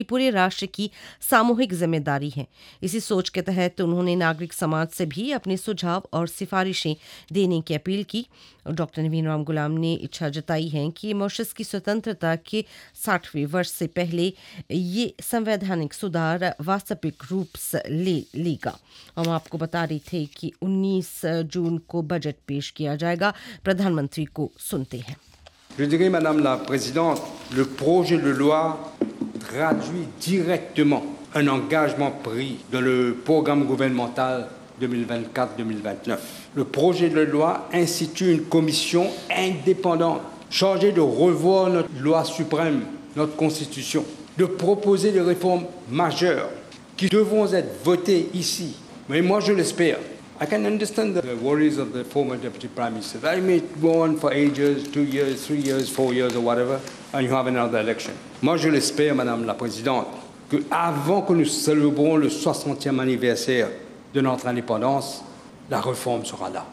पूरे राष्ट्र की सामूहिक जिम्मेदारी है। इसी सोच के तहत उन्होंने नागरिक समाज से भी अपने सुझाव और सिफारिशें देने की अपील की। डॉक्टर नवीन राम गुलाम ने इच्छा जताई है कि मॉरिशस की स्वतंत्रता के 60वें वर्ष से पहले ये संवैधानिक सुधार वास्तविक रूप से लेगा। हम आपको बता रहे थे कि 19 जून को बजट पेश किया जाएगा। प्रधानमंत्री को सुनते हैं। Je dirais, Madame la Présidente, le projet de loi traduit directement un engagement pris dans le programme gouvernemental 2024-2029. Le projet de loi institue une commission indépendante chargée de revoir notre loi suprême, notre constitution, de proposer des réformes majeures qui devront être votées ici. Mais moi, je l'espère. I can understand the worries of the former Deputy Prime Minister. That it may go on for ages, 2 years, 3 years, 4 years or whatever, and you have another election. Moi, je l'espère, Madame la Présidente, qu'avant que nous célébrons le 60e anniversaire de notre indépendance, la réforme sera là.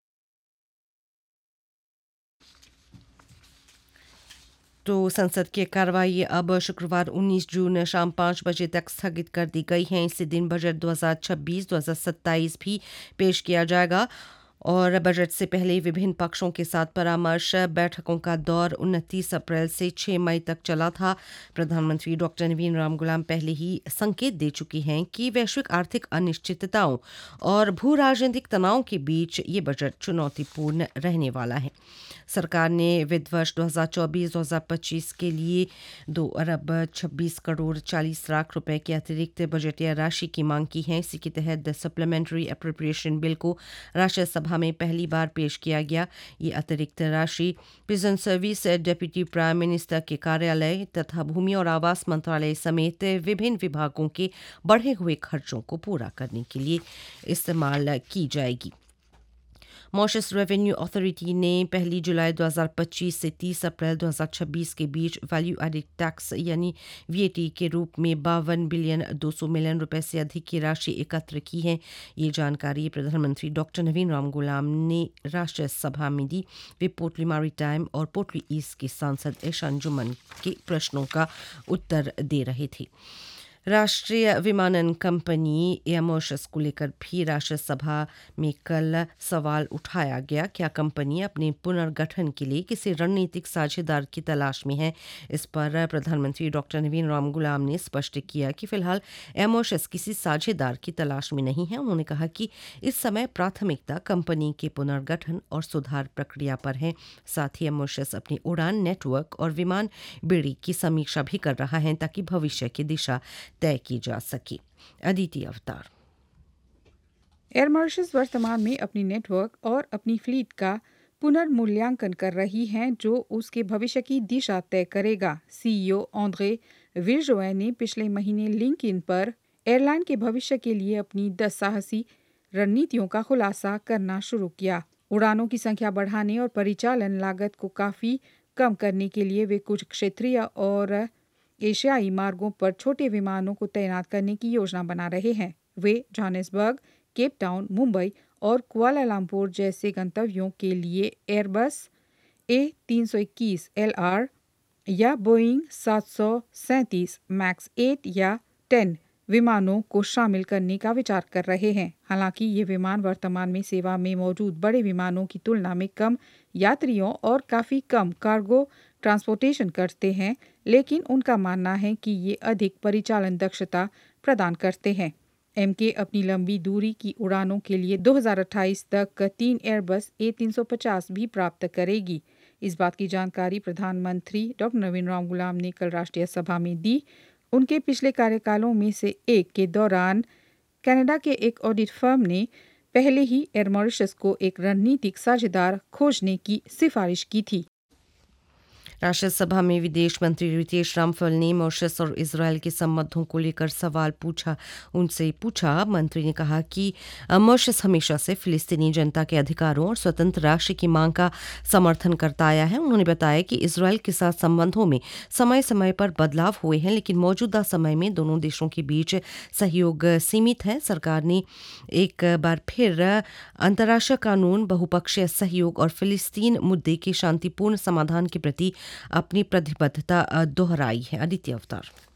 तो संसद की कार्रवाई अब शुक्रवार 19 जून शाम 5 बजे तक स्थगित कर दी गई है। इसी दिन बजट 2026-2027 भी पेश किया जाएगा और बजट से पहले विभिन्न पक्षों के साथ परामर्श बैठकों का दौर 29 अप्रैल से 6 मई तक चला था। प्रधानमंत्री डॉक्टर नवीन राम गुलाम पहले ही संकेत दे चुकी हैं कि वैश्विक आर्थिक अनिश्चितताओं और भू राजनीतिक तनाव के बीच ये बजट चुनौतीपूर्ण रहने वाला है। सरकार ने वित्त वर्ष 2024-2025 के लिए 2 अरब 26 करोड़ 40 लाख रुपए की अतिरिक्त बजटीय राशि की मांग की है। इसी के तहत सप्लीमेंट्री अप्रोप्रिएशन बिल को राज्यसभा में पहली बार पेश किया गया। ये अतिरिक्त राशि prison service, deputy prime minister के कार्यालय तथा भूमि और आवास मंत्रालय समेत विभिन्न विभागों के बढ़े हुए खर्चों को पूरा करने के लिए इस्तेमाल की जाएगी। मॉरिशस रेवेन्यू अथॉरिटी ने 1 जुलाई 2025 से 30 अप्रैल 2026 के बीच वैल्यू एडिड टैक्स यानी वीएटी के रूप में 52 बिलियन 200 मिलियन रुपए से अधिक की राशि एकत्र की है। ये जानकारी प्रधानमंत्री डॉक्टर नवीन राम गुलाम ने राज्यसभा में दी। वे पोर्टली मैरीटाइम और पोर्टली ईस्ट के सांसद ईशान जुमन के प्रश्नों का उत्तर दे रहे थे। राष्ट्रीय विमानन कंपनी एयर मॉरिशस को लेकर भी राज्यसभा में कल सवाल उठाया गया। क्या कंपनी अपने पुनर्गठन के लिए किसी रणनीतिक साझेदार की तलाश में है? इस पर प्रधानमंत्री डॉक्टर नवीन राम गुलाम ने स्पष्ट किया कि फिलहाल एयर मॉरिशस किसी साझेदार की तलाश में नहीं है। उन्होंने कहा कि इस समय प्राथमिकता कंपनी के पुनर्गठन और सुधार प्रक्रिया पर है। साथ ही एयर मॉरिशस अपनी उड़ान नेटवर्क और विमान बेड़ी की समीक्षा भी कर रहा है ताकि भविष्य की दिशा तय की जा सके। अदिति अवतार। एयर मॉरिशस वर्तमान में अपनी नेटवर्क और अपनी फ्लीट का पुनर्मूल्यांकन कर रही है जो उसके भविष्य की दिशा तय करेगा। सीईओ ऑन्द्रे विल्जोए ने पिछले महीने लिंक्डइन पर एयरलाइन के भविष्य के लिए अपनी 10 साहसी रणनीतियों का खुलासा करना शुरू किया। उड़ानों की संख्या बढ़ाने और परिचालन लागत को काफी कम करने के लिए वे कुछ क्षेत्रीय और एशियाई मार्गों पर छोटे विमानों को तैनात करने की योजना बना रहे हैं। वे जोहानिसबर्ग, केप टाउन, मुंबई और कुआलालंपुर जैसे गंतव्यों के लिए एयरबस A321 LR या बोइंग 737 मैक्स 8 या 10 विमानों को शामिल करने का विचार कर रहे हैं। हालांकि ये विमान वर्तमान में सेवा में मौजूद बड़े विमानों की तुलना में कम यात्रियों और काफ़ी कम कार्गो ट्रांसपोर्टेशन करते हैं, लेकिन उनका मानना है कि ये अधिक परिचालन दक्षता प्रदान करते हैं। एमके अपनी लंबी दूरी की उड़ानों के लिए 2028 तक 3 एयरबस A350 भी प्राप्त करेगी। इस बात की जानकारी प्रधानमंत्री डॉक्टर नवीन राम गुलाम ने कल राष्ट्रीय सभा में दी। उनके पिछले कार्यकालों में से एक के दौरान कनाडा के एक ऑडिट फर्म ने पहले ही एयर मॉरिशस को एक रणनीतिक साझेदार खोजने की सिफारिश की थी। राज्यसभा में विदेश मंत्री रितेश रामफल ने मॉरिशस और इजरायल के संबंधों को लेकर सवाल पूछा। मंत्री ने कहा कि मॉरिशस हमेशा से फिलिस्तीनी जनता के अधिकारों और स्वतंत्र राष्ट्र की मांग का समर्थन करता आया है। उन्होंने बताया कि इजरायल के साथ संबंधों में समय समय पर बदलाव हुए हैं, लेकिन मौजूदा समय में दोनों देशों के बीच सहयोग सीमित है। सरकार ने एक बार फिर अंतर्राष्ट्रीय कानून, बहुपक्षीय सहयोग और फिलिस्तीन मुद्दे के शांतिपूर्ण समाधान के प्रति अपनी प्रतिबद्धता दोहराई है। आदित्य अवतार।